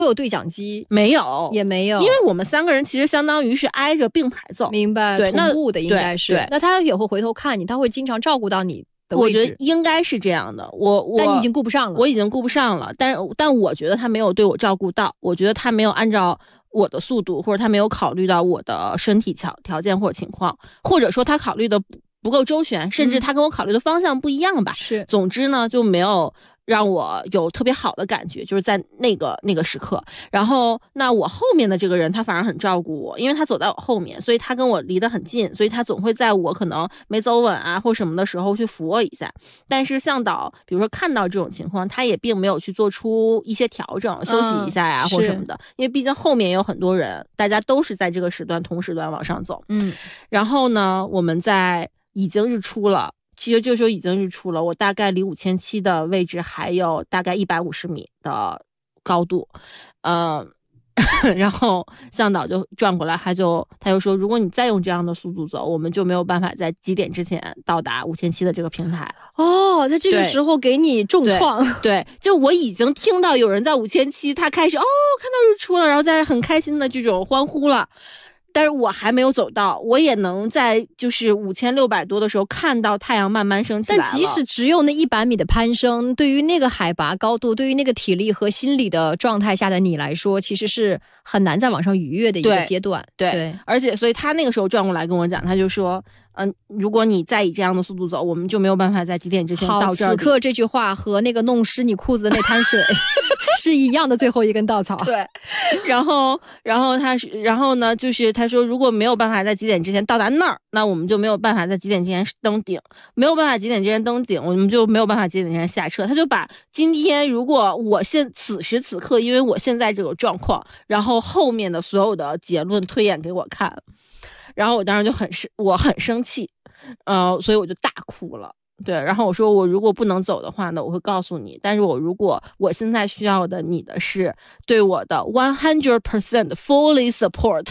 会有对讲机？ 没有， 也没有， 因为我们3个人其实相当于是挨着并排走。 明白， 对， 同步的应该是。 对， 那他也会回头看你，他会经常照顾到你的我位置。 觉得应该是这样的。 但你已经顾不上了。 我已经顾不上了，但我觉得他没有对我照顾到，我觉得他没有按照我的速度，或者他没有考虑到我的身体条件或者情况，或者说他考虑的不够周全，甚至他跟我考虑的方向不一样吧。 是， 总之呢，就没有让我有特别好的感觉，就是在那个时刻。然后那我后面的这个人他反而很照顾我，因为他走在我后面，所以他跟我离得很近，所以他总会在我可能没走稳啊或什么的时候去扶我一下。但是向导比如说看到这种情况，他也并没有去做出一些调整，休息一下呀或什么的，因为毕竟后面也有很多人，大家都是在这个时段同时段往上走。然后呢，我们已经日出了。其实这时候已经日出了，我大概离5700的位置还有大概150米的高度，然后向导就转过来，他就说，如果你再用这样的速度走，我们就没有办法在几点之前到达5700的这个平台。 哦，他这个时候给你重创。 对，就我已经听到有人在5700，他开始看到日出了，然后在很开心的这种欢呼了。但是我还没有走到，我也能在就是5600多的时候看到太阳慢慢升起来了。 但即使只有那100米的攀升，对于那个海拔高度，对于那个体力和心理的状态下的你来说，其实是很难再往上逾越的一个阶段。 对，而且所以他那个时候转过来跟我讲，他就说如果你再以这样的速度走，我们就没有办法在几点之前到这儿。 好，此刻这句话和那个弄湿你裤子的那滩水是一样的最后一根稻草。 对，然后呢，就是他说如果没有办法在几点之前到达那儿，那我们就没有办法在几点之前登顶，没有办法几点之前登顶，我们就没有办法几点之前下撤。他就把今天如果此时此刻，因为我现在这个状况，然后后面的所有的结论推演给我看，然后我当时就很生气，所以我就大哭了。对，然后我说我如果不能走的话呢，我会告诉你。但是如果我现在需要的你的是对我的100% fully support，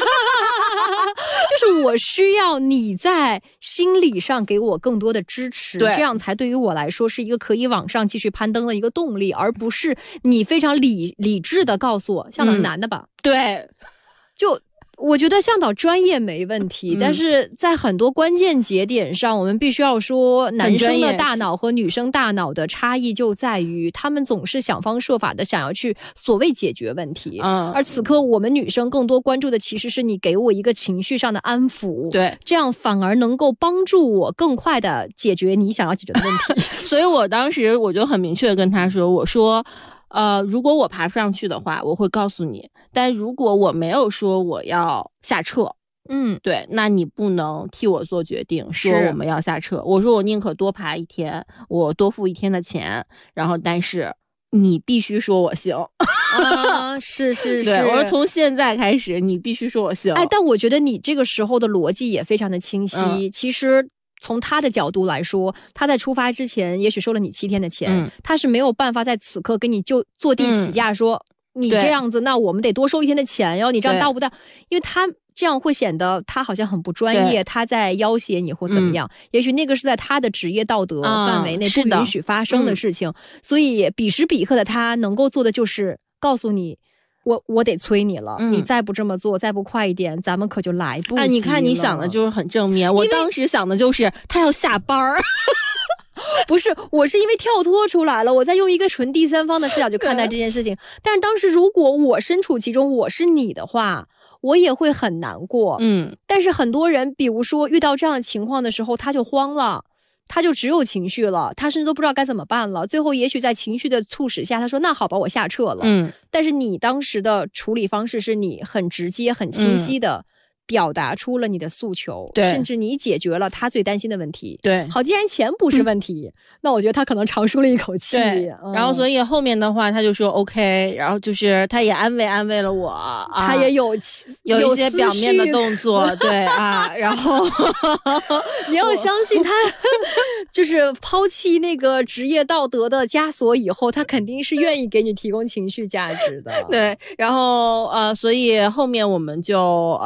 就是我需要你在心理上给我更多的支持，这样才对于我来说是一个可以往上继续攀登的一个动力，而不是你非常理智的告诉我，向导男的吧？ 对， 就。我觉得向导专业没问题，但是在很多关键节点上，我们必须要说，男生的大脑和女生大脑的差异就在于，他们总是想方设法的想要去所谓解决问题，而此刻我们女生更多关注的其实是你给我一个情绪上的安抚， 对， 这样反而能够帮助我更快的解决你想要解决的问题。 所以我当时我就很明确的跟他说，我说如果我爬不上去的话，我会告诉你。但如果我没有说我要下撤，对，那你不能替我做决定，说我们要下撤。我说我宁可多爬1天，我多付1天的钱，然后但是你必须说我行。 是对，我说从现在开始你必须说我行。 但我觉得你这个时候的逻辑也非常的清晰。其实从他的角度来说，他在出发之前也许收了你7天的钱，他是没有办法在此刻跟你就坐地起价说，你这样子那我们得多收1天的钱哟，你这样到不到？因为他这样会显得他好像很不专业，他在要挟你或怎么样。也许那个是在他的职业道德范围内不允许发生的事情，所以彼时彼刻的他能够做的就是告诉你，我得催你了，你再不这么做，再不快一点，咱们可就来不及了。 你看你想的就是很正面，我当时想的就是他要下班儿。 不是，我是因为跳脱出来了，我在用一个纯第三方的视角去看待这件事情。但是当时如果我身处其中，我是你的话，我也会很难过。但是很多人，比如说遇到这样的情况的时候，他就慌了，他就只有情绪了，他甚至都不知道该怎么办了。最后也许在情绪的促使下，他说那好吧，我下撤了。但是你当时的处理方式是你很直接很清晰的表达出了你的诉求，甚至你解决了他最担心的问题。 对， 好，既然钱不是问题，那我觉得他可能长舒了一口气。 然后所以后面的话他就说 OK， 然后就是他也安慰了我， 他也有一些表面的动作，对啊，然后你要相信他就是抛弃那个职业道德的枷锁以后，他肯定是愿意给你提供情绪价值的。 对，然后所以后面我们就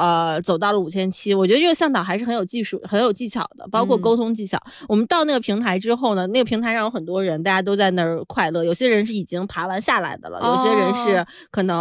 走到了5700，我觉得这个向导还是很有技术、很有技巧的，包括沟通技巧。我们到那个平台之后呢，那个平台上有很多人，大家都在那儿快乐，有些人是已经爬完下来的了，有些人是可能